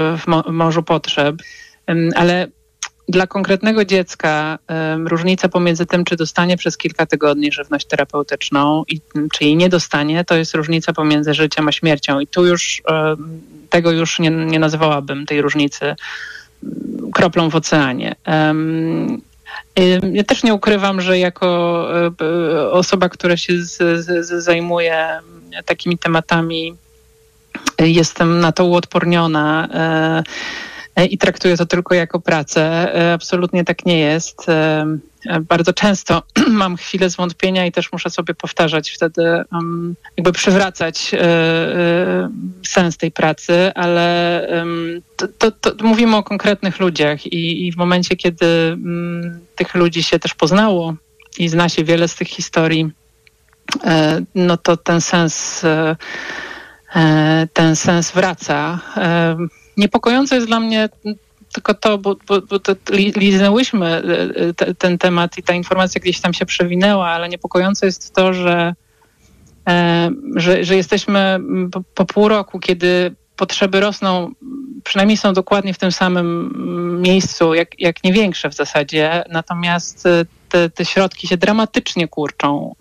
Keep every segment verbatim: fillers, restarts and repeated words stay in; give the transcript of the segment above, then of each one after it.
w mo- morzu potrzeb, ale dla konkretnego dziecka um, różnica pomiędzy tym, czy dostanie przez kilka tygodni żywność terapeutyczną i czy jej nie dostanie, to jest różnica pomiędzy życiem a śmiercią. I tu już um, tego już nie, nie nazwałabym, tej różnicy, um, kroplą w oceanie. Um, ja też nie ukrywam, że jako um, osoba, która się z, z, zajmuje takimi tematami, jestem na to uodporniona um, i traktuję to tylko jako pracę. Absolutnie tak nie jest. Bardzo często mam chwilę zwątpienia i też muszę sobie powtarzać wtedy, jakby przywracać sens tej pracy, ale to, to, to mówimy o konkretnych ludziach i, i w momencie, kiedy tych ludzi się też poznało i zna się wiele z tych historii, no to ten sens, ten sens wraca. Niepokojące jest dla mnie tylko to, bo, bo, bo to liznęłyśmy te, ten temat i ta informacja gdzieś tam się przewinęła, ale niepokojące jest to, że, że, że jesteśmy po, po pół roku, kiedy potrzeby rosną, przynajmniej są dokładnie w tym samym miejscu, jak, jak nie większe w zasadzie, natomiast te, te środki się dramatycznie kurczą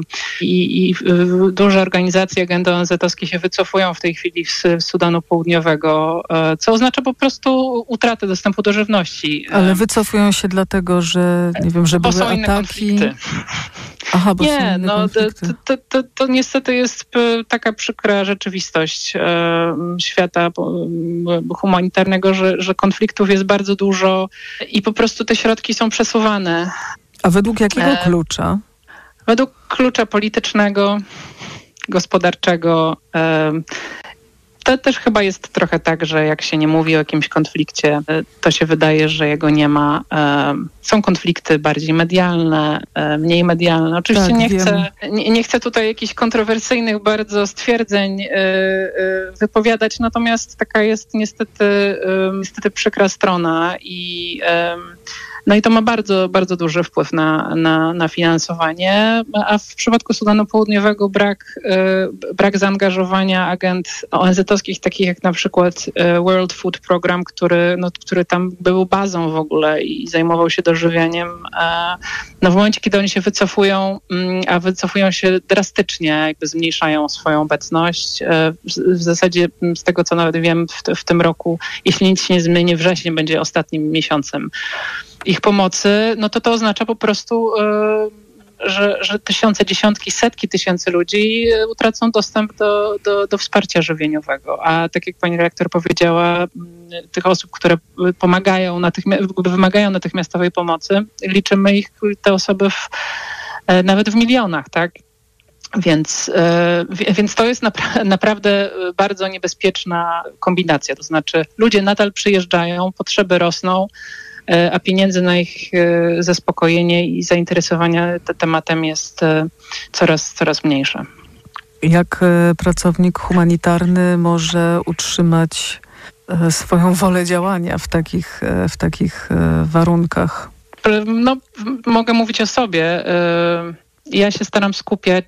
i, i duże organizacje, agendy O N Z-owskie się wycofują w tej chwili z Sudanu Południowego, co oznacza po prostu utratę dostępu do żywności. Ale wycofują się dlatego, że nie wiem, że bo były są inne ataki. Konflikty. Aha, bo nie, są inne no konflikty. to, to, to, to niestety jest taka przykra rzeczywistość e, świata humanitarnego, że, że konfliktów jest bardzo dużo i po prostu te środki są przesuwane. A według jakiego e, klucza? Według klucza politycznego, gospodarczego. E, To też chyba jest trochę tak, że jak się nie mówi o jakimś konflikcie, to się wydaje, że jego nie ma. Są konflikty bardziej medialne, mniej medialne. Oczywiście tak, nie, chcę, nie, nie chcę tutaj jakichś kontrowersyjnych bardzo stwierdzeń wypowiadać, natomiast taka jest niestety, niestety przykra strona i no i to ma bardzo, bardzo duży wpływ na, na, na finansowanie, a w przypadku Sudanu Południowego brak, brak zaangażowania agent O N Z-owskich, takich jak na przykład World Food Program, który, no, który tam był bazą w ogóle i zajmował się dożywianiem. No w momencie, kiedy oni się wycofują, a wycofują się drastycznie, jakby zmniejszają swoją obecność. W zasadzie z tego, co nawet wiem, w, w tym roku, jeśli nic się nie zmieni, wrzesień będzie ostatnim miesiącem ich pomocy, no to to oznacza po prostu, yy, że, że tysiące, dziesiątki, setki tysięcy ludzi utracą dostęp do, do, do wsparcia żywieniowego. A tak jak pani redaktor powiedziała, tych osób, które pomagają, natychmi- wymagają natychmiastowej pomocy, liczymy ich, te osoby w, nawet w milionach, tak? Więc, yy, więc to jest napra- naprawdę bardzo niebezpieczna kombinacja. To znaczy ludzie nadal przyjeżdżają, potrzeby rosną, a pieniędzy na ich zaspokojenie i zainteresowanie tym tematem jest coraz, coraz mniejsze. Jak pracownik humanitarny może utrzymać swoją wolę działania w takich, w takich warunkach? No, mogę mówić o sobie. Ja się staram skupiać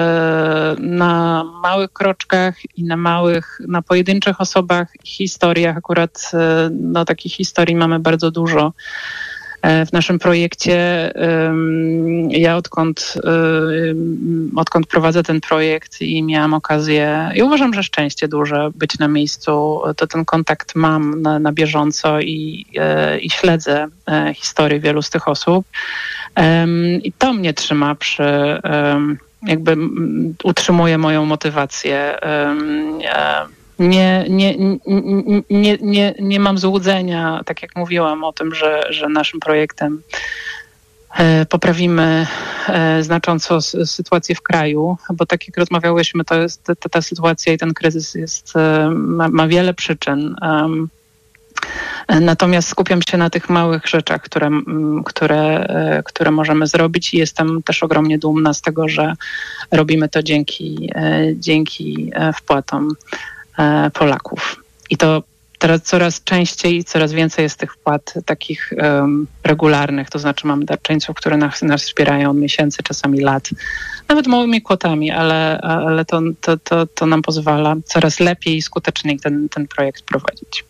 na małych kroczkach i na małych, na pojedynczych osobach, historiach. Akurat no, takich historii mamy bardzo dużo w naszym projekcie. Ja odkąd, odkąd prowadzę ten projekt i miałam okazję, i uważam, że szczęście duże być na miejscu, to ten kontakt mam na, na bieżąco i, i śledzę historię wielu z tych osób. I to mnie trzyma przy, jakby utrzymuje moją motywację. Nie, nie, nie, nie, nie mam złudzenia, tak jak mówiłam o tym, że, że naszym projektem poprawimy znacząco sytuację w kraju, bo tak jak rozmawiałyśmy, to jest ta, ta sytuacja i ten kryzys jest, ma, ma wiele przyczyn. Natomiast skupiam się na tych małych rzeczach, które, które, które możemy zrobić i jestem też ogromnie dumna z tego, że robimy to dzięki, dzięki wpłatom Polaków. I to teraz coraz częściej i coraz więcej jest tych wpłat takich um, regularnych, to znaczy mamy darczyńców, które nas, nas wspierają od miesięcy, czasami lat, nawet małymi kwotami, ale, ale to, to, to, to nam pozwala coraz lepiej i skuteczniej ten, ten projekt prowadzić.